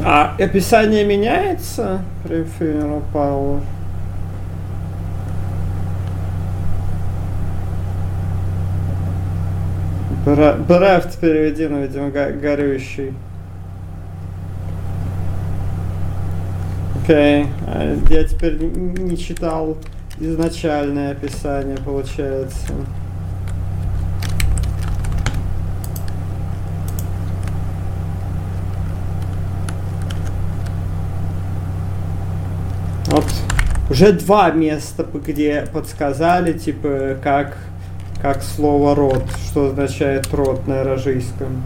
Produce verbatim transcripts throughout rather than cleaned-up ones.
А описание меняется при funeral parlor? Брефт переведи, ну, видимо, горющий. Окей. Okay. Я теперь не читал изначальное описание, получается. Вот. Уже два места, где подсказали, типа, как, как слово род, что означает род на рожийском.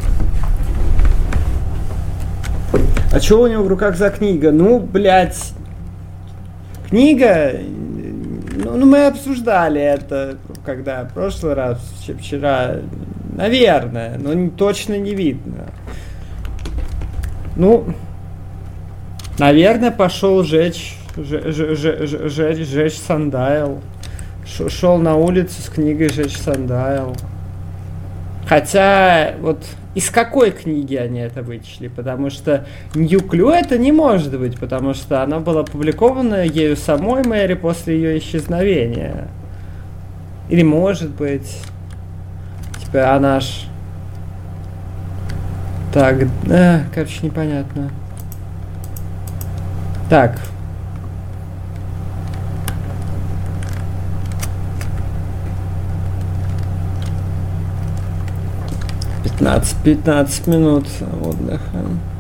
А что у него в руках за книга? Ну, блядь, книга, ну, ну мы обсуждали это, когда в прошлый раз, вчера, наверное, но не, точно не видно. Ну, наверное, пошел жечь, жечь, жечь, жечь, жечь Сандайл. Шел на улицу с книгой «Жечь Сандайл». Хотя, вот из какой книги они это вычли? Потому что Нью-Клю это не может быть, потому что она была опубликована ею самой Мэри после ее исчезновения. Или может быть, типа она ж... Так, э, короче, непонятно. Так. пятнадцать минут отдыха.